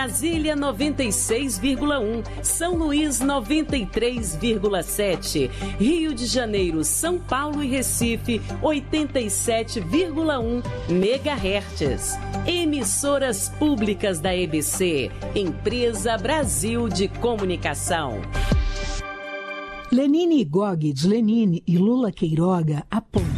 Brasília 96,1, São Luís 93,7, Rio de Janeiro, São Paulo e Recife 87,1 MHz. Emissoras públicas da EBC, Empresa Brasil de Comunicação. Lenine Gogues Lenine e Lula Queiroga apontam.